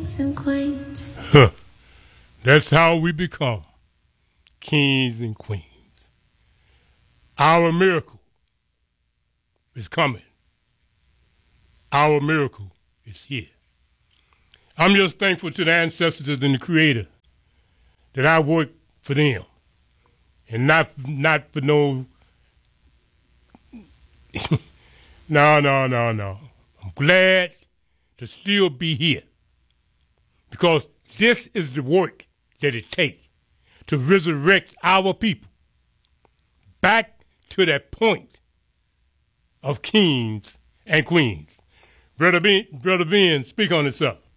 kings and queens. That's how we become kings and queens. Our miracle is coming. Our miracle is here. I'm just thankful to the ancestors and the Creator that I work for them and not for no. No. I'm glad to still be here because this is the work that it takes to resurrect our people back to that point of kings and queens. Brother Ben, speak on this up.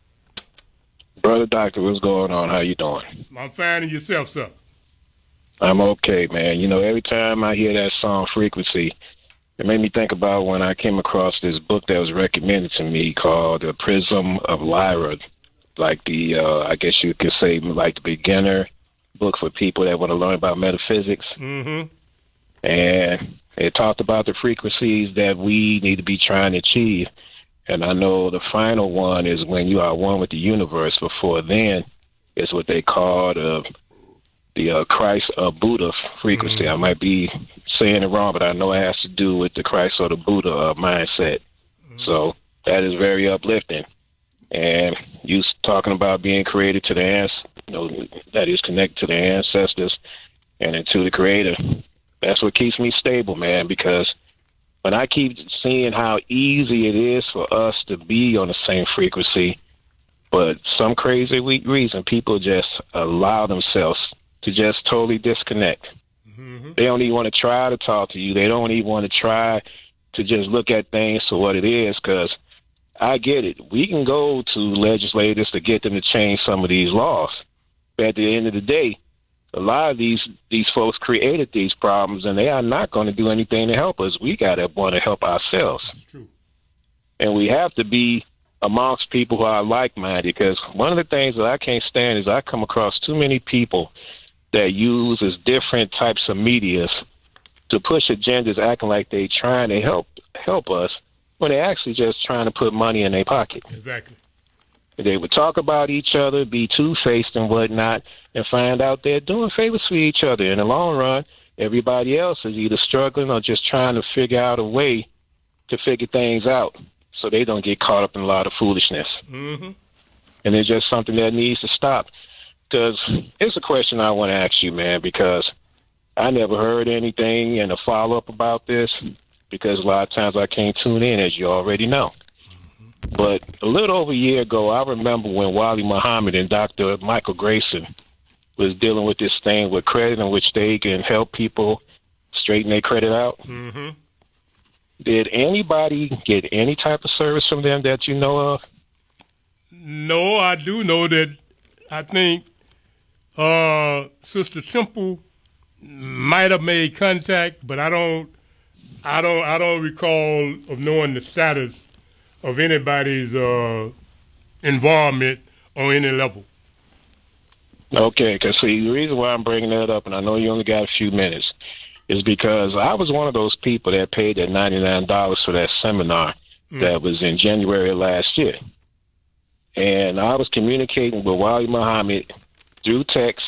Brother Doctor, what's going on? How you doing? I'm fine, and yourself, sir? I'm okay, man. You know, every time I hear that song Frequency, it made me think about when I came across this book that was recommended to me called The Prism of Lyra, like the, I guess you could say, like the beginner book for people that want to learn about metaphysics. Mm-hmm. And it talked about the frequencies that we need to be trying to achieve. And I know the final one is when you are one with the universe. Before then, it's what they call the Christ or Buddha frequency. I might be saying it wrong, but I know it has to do with the Christ or the Buddha mindset. So that is very uplifting. And you talking about being created to the that is connected to the ancestors and into the Creator. That's what keeps me stable, man, because when I keep seeing how easy it is for us to be on the same frequency, but some crazy reason people just allow themselves to just totally disconnect. Mm-hmm. They don't even want to try to talk to you. They don't even want to try to just look at things for what it is, because I get it. We can go to legislators to get them to change some of these laws. But at the end of the day, a lot of these folks created these problems, and they are not going to do anything to help us. We got to want to help ourselves. That's true. And we have to be amongst people who are like-minded, because one of the things that I can't stand is I come across too many people that uses different types of medias to push agendas, acting like they trying to help us when they're actually just trying to put money in their pocket. Exactly. They would talk about each other, be two-faced and whatnot, and find out they're doing favors for each other. In the long run, everybody else is either struggling or just trying to figure out a way to figure things out so they don't get caught up in a lot of foolishness. Mm-hmm. And it's just something that needs to stop. Because it's a question I want to ask you, man, because I never heard anything in a follow-up about this, because a lot of times I can't tune in, as you already know. But a little over a year ago, I remember when Wally Muhammad and Dr. Michael Grayson was dealing with this thing with credit, in which they can help people straighten their credit out. Mm-hmm. Did anybody get any type of service from them that you know of? No, I do know that. I think Sister Temple might have made contact, but I don't recall of knowing the status of anybody's involvement on any level. Okay, because see, the reason why I'm bringing that up, and I know you only got a few minutes, is because I was one of those people that paid that $99 for that seminar that was in January of last year. And I was communicating with Wally Muhammad through text,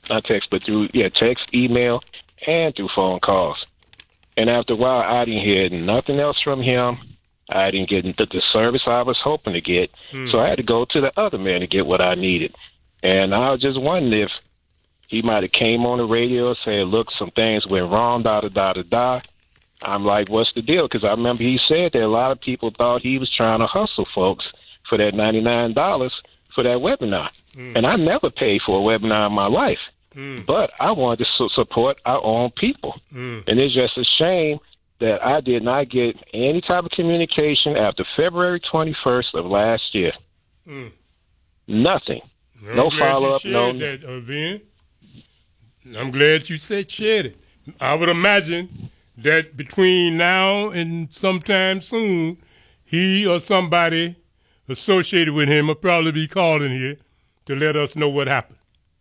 email, and through phone calls. And after a while, I didn't hear nothing else from him. I didn't get the service I was hoping to get. So I had to go to the other man to get what I needed. And I was just wondering if he might have came on the radio and said, look, some things went wrong, da-da-da-da-da. I'm like, what's the deal? Because I remember he said that a lot of people thought he was trying to hustle folks for that $99 for that webinar. And I never paid for a webinar in my life. But I wanted to support our own people. And it's just a shame that I did not get any type of communication after February 21st of last year. Nothing. No follow-up. No. That, I'm glad you shared it. I would imagine that between now and sometime soon, he or somebody associated with him will probably be calling here to let us know what happened.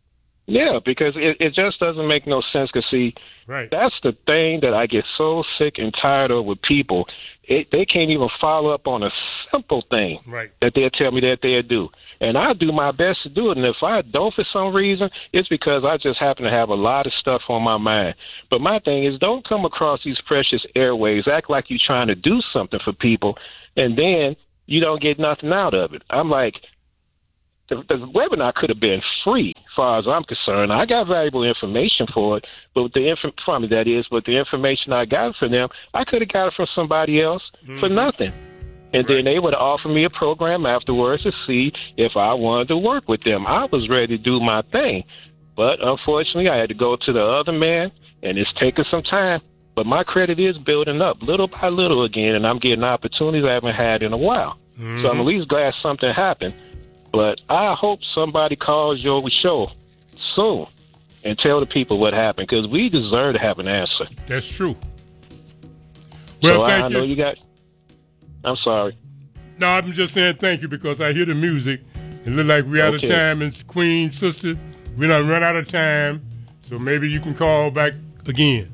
Yeah, because it just doesn't make no sense. Because, see, Right. that's the thing that I get so sick and tired of with people. They can't even follow up on a simple thing Right. that they'll tell me that they'll do. And I do my best to do it. And if I don't for some reason, it's because I just happen to have a lot of stuff on my mind. But my thing is, don't come across these precious airways, act like you're trying to do something for people, and then you don't get nothing out of it. I'm like, the webinar could have been free, as far as I'm concerned. I got valuable information for it, but the information I got from them, I could have got it from somebody else for nothing. And then they would offer me a program afterwards to see if I wanted to work with them. I was ready to do my thing. But unfortunately, I had to go to the other man, and it's taking some time. But my credit is building up little by little again, and I'm getting opportunities I haven't had in a while. So I'm at least glad something happened. But I hope somebody calls your show soon and tell the people what happened, because we deserve to have an answer. That's true. Well, so thank I you. know you got... I'm sorry. No, I'm just saying thank you because I hear the music. It look like we're out of time. And Queen Sister, we done run out of time. So maybe you can call back again.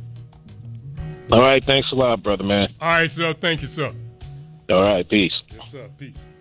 All right. Thanks a lot, brother, man. All right, sir. Thank you, sir. All right. Peace. Yes, sir. Peace.